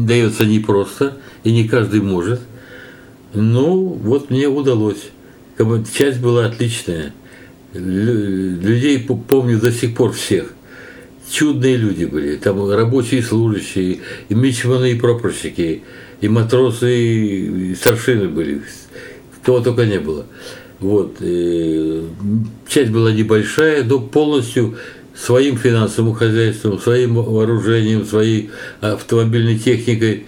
дается непросто, и не каждый может. Ну, вот мне удалось. Часть была отличная. Людей помню до сих пор всех. Чудные люди были. Там рабочие, служащие, и мичманы, и прапорщики, и матросы, и старшины были. Кого только не было. Вот. Часть была небольшая, но полностью своим финансовым хозяйством, своим вооружением, своей автомобильной техникой,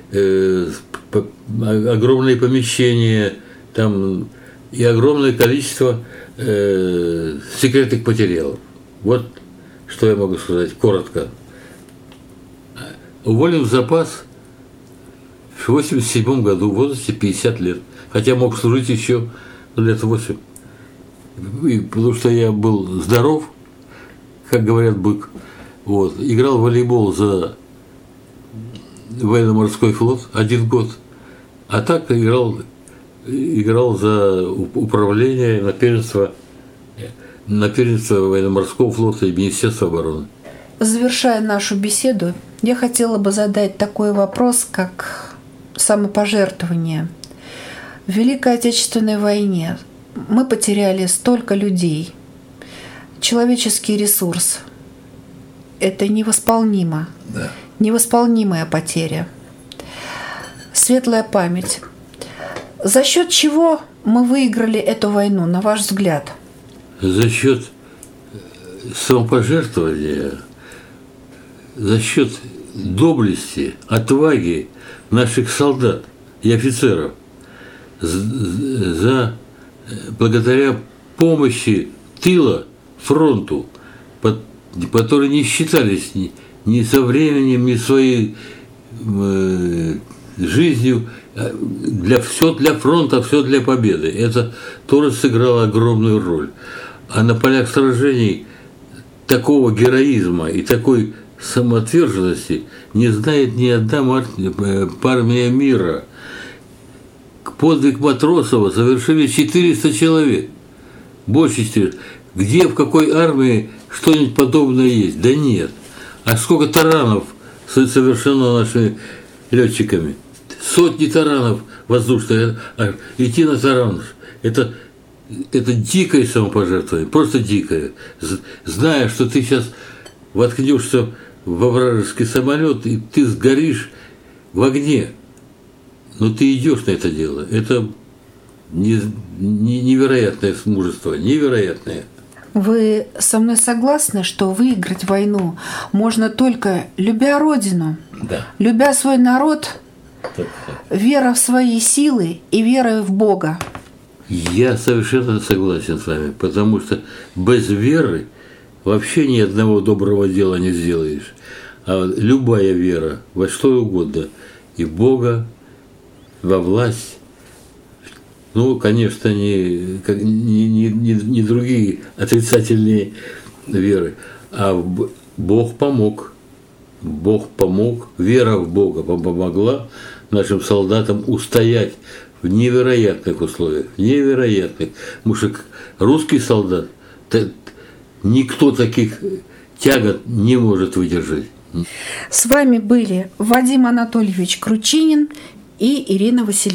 огромные помещения, там и огромное количество секретных материалов. Вот что я могу сказать коротко. Уволен в запас в 1987 году в возрасте 50 лет. Хотя мог служить еще лет 8. Потому что я был здоров, как говорят, бык. Вот. Играл в волейбол за военно-морской флот 1 год. А так играл за управление на первенство военно-морского флота и Министерства обороны. Завершая нашу беседу, я хотела бы задать такой вопрос, как самопожертвование. В Великой Отечественной войне мы потеряли столько людей. Человеческий ресурс – это невосполнимо. Да. Невосполнимая потеря. Светлая память. За счет чего мы выиграли эту войну, на ваш взгляд? За счет самопожертвования, за счет доблести, отваги наших солдат и офицеров, благодаря помощи тыла фронту, которые не считались ни со временем, ни своей жизнью, все для фронта, все для победы. Это тоже сыграло огромную роль. А на полях сражений такого героизма и такой самоотверженности не знает ни одна армия мира. Подвиг Матросова совершили 400 человек. Больше 400. Где, в какой армии что-нибудь подобное есть? Да нет. А сколько таранов совершено нашими летчиками? Сотни таранов воздушных. Идти на таран – это дикое самопожертвование, просто дикое. Зная, что ты сейчас воткнешься во вражеский самолет, и ты сгоришь в огне. Но ты идешь на это дело. Это невероятное мужество, невероятное. Вы со мной согласны, что выиграть войну можно только любя Родину, да, любя свой народ, вера в свои силы и верой в Бога? Я совершенно согласен с вами, потому что без веры вообще ни одного доброго дела не сделаешь. А любая вера во что угодно, и в Бога, во власть, ну, конечно, не другие отрицательные веры, а Бог помог. Бог помог, вера в Бога помогла нашим солдатам устоять в невероятных условиях, невероятных. Потому что русский солдат, никто таких тягот не может выдержать. С вами были Вадим Анатольевич Кручинин и Ирина Васильевна.